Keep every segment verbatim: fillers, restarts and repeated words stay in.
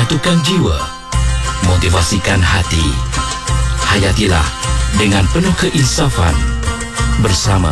menyatukan jiwa, motivasikan hati. Hayatilah dengan penuh keinsafan bersama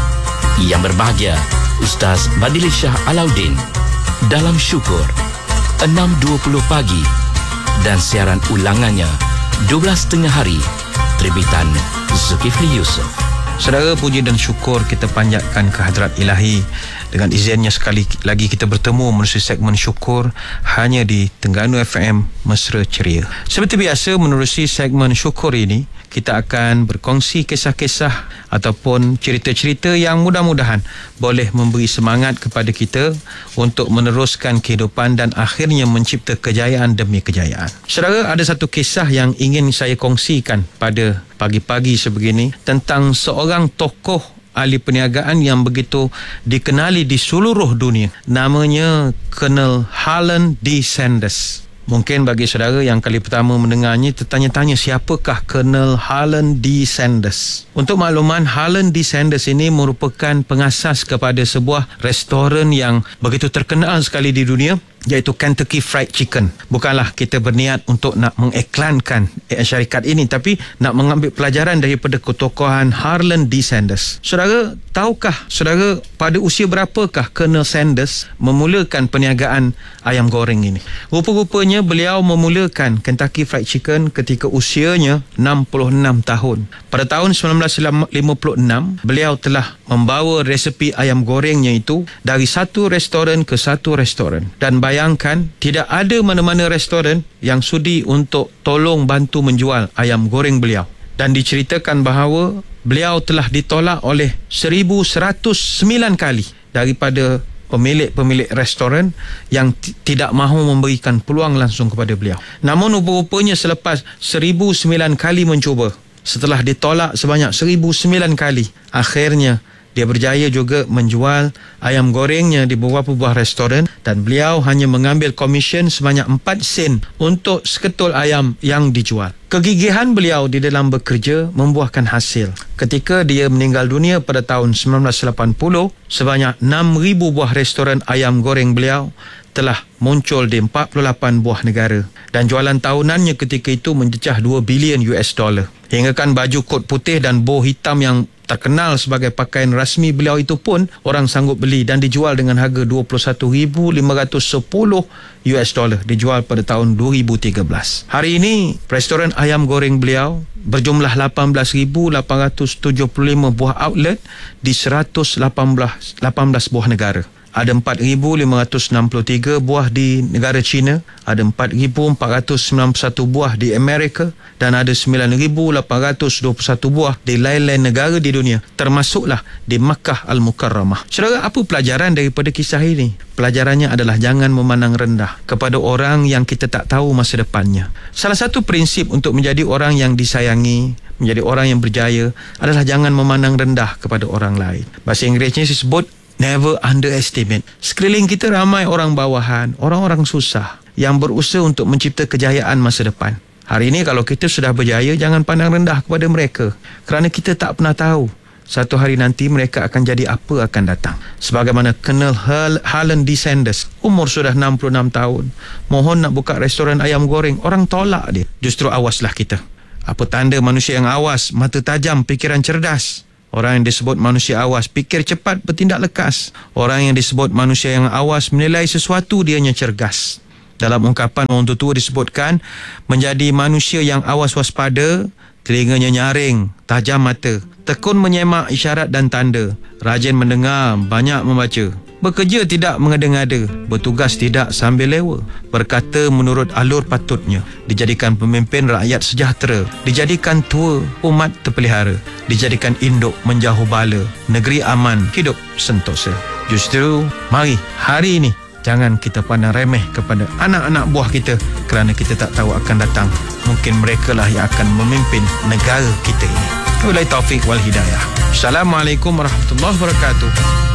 Yang Berbahagia Ustaz Badili Shah Alauddin dalam Syukur enam dua puluh pagi dan siaran ulangannya dua belas tengah hari, terbitan Zulkifli Yusof. Saudara, puji dan syukur kita panjatkan kehadrat Ilahi. Dengan izinnya sekali lagi kita bertemu menerusi segmen Syukur hanya di Terengganu F M Mesra Ceria. Seperti biasa, menerusi segmen Syukur ini kita akan berkongsi kisah-kisah ataupun cerita-cerita yang mudah-mudahan boleh memberi semangat kepada kita untuk meneruskan kehidupan dan akhirnya mencipta kejayaan demi kejayaan. Saudara, ada satu kisah yang ingin saya kongsikan pada pagi-pagi sebegini tentang seorang tokoh ahli perniagaan yang begitu dikenali di seluruh dunia. Namanya Colonel Harlan D. Sanders. Mungkin bagi saudara yang kali pertama mendengarnya tertanya-tanya, siapakah Colonel Harlan D. Sanders? Untuk makluman, Harlan D. Sanders ini merupakan pengasas kepada sebuah restoran yang begitu terkenal sekali di dunia, iaitu Kentucky Fried Chicken. Bukanlah kita berniat untuk nak mengiklankan syarikat ini, tapi nak mengambil pelajaran daripada ketokohan Harlan D. Sanders. Saudara, tahukah saudara pada usia berapakah Colonel Sanders memulakan perniagaan ayam goreng ini? Rupa-rupanya beliau memulakan Kentucky Fried Chicken ketika usianya enam puluh enam tahun. Pada tahun sembilan belas lima puluh enam, beliau telah membawa resepi ayam gorengnya itu dari satu restoran ke satu restoran. Dan bayangkan, tidak ada mana-mana restoran yang sudi untuk tolong bantu menjual ayam goreng beliau. Dan diceritakan bahawa beliau telah ditolak oleh seribu seratus sembilan kali daripada pemilik-pemilik restoran yang t- tidak mahu memberikan peluang langsung kepada beliau. Namun rupa-rupanya selepas seribu sembilan kali mencuba, setelah ditolak sebanyak seribu sembilan kali, akhirnya dia berjaya juga menjual ayam gorengnya di beberapa buah restoran dan beliau hanya mengambil komisen sebanyak empat sen untuk seketul ayam yang dijual. Kegigihan beliau di dalam bekerja membuahkan hasil. Ketika dia meninggal dunia pada tahun sembilan belas lapan puluh, sebanyak enam ribu buah restoran ayam goreng beliau telah muncul di empat puluh lapan buah negara dan jualan tahunannya ketika itu mencecah dua bilion U S dollar. Hinggakan baju kot putih dan bow hitam yang terkenal sebagai pakaian rasmi beliau itu pun orang sanggup beli dan dijual dengan harga dua puluh satu ribu lima ratus sepuluh U S dollar, dijual pada tahun dua ribu tiga belas. Hari ini restoran ayam goreng beliau berjumlah lapan belas ribu lapan ratus tujuh puluh lima buah outlet di seratus lapan belas buah negara. Ada empat ribu lima ratus enam puluh tiga buah di negara China, ada empat ribu empat ratus sembilan puluh satu buah di Amerika dan ada sembilan ribu lapan ratus dua puluh satu buah di lain-lain negara di dunia, termasuklah di Makkah Al-Mukarramah. Saudara, apa pelajaran daripada kisah ini? Pelajarannya adalah jangan memandang rendah kepada orang yang kita tak tahu masa depannya. Salah satu prinsip untuk menjadi orang yang disayangi, menjadi orang yang berjaya adalah jangan memandang rendah kepada orang lain. Bahasa Inggerisnya disebut never underestimate. Sekeliling kita ramai orang bawahan, orang-orang susah yang berusaha untuk mencipta kejayaan masa depan. Hari ini kalau kita sudah berjaya, jangan pandang rendah kepada mereka, kerana kita tak pernah tahu satu hari nanti mereka akan jadi apa akan datang. Sebagaimana Colonel Harlan D. Sanders, umur sudah enam puluh enam tahun, mohon nak buka restoran ayam goreng, orang tolak dia. Justru awaslah kita. Apa tanda manusia yang awas? Mata tajam, fikiran cerdas. Orang yang disebut manusia awas fikir cepat, bertindak lekas. Orang yang disebut manusia yang awas menilai sesuatu, dianya cergas. Dalam ungkapan orang tua disebutkan, menjadi manusia yang awas waspada, telinganya nyaring, tajam mata, tekun menyemak isyarat dan tanda, rajin mendengar, banyak membaca, bekerja tidak mengada-ngada, bertugas tidak sambil lewa, berkata menurut alur patutnya, dijadikan pemimpin rakyat sejahtera, dijadikan tua umat terpelihara, dijadikan induk menjauh bala, negeri aman, hidup sentosa. Justru mari hari ini jangan kita pandang remeh kepada anak-anak buah kita, kerana kita tak tahu akan datang, mungkin mereka lah yang akan memimpin negara kita ini. Wabillahi taufik wal hidayah. Assalamualaikum warahmatullahi wabarakatuh.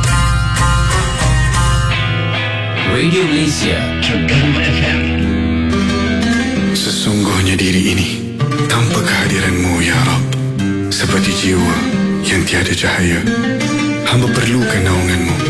Radio Malaysia Terengganu F M. Sesungguhnya diri ini tanpa kehadiran-Mu ya Rabb, seperti jiwa yang tiada cahaya, hamba perlukan naungan-Mu.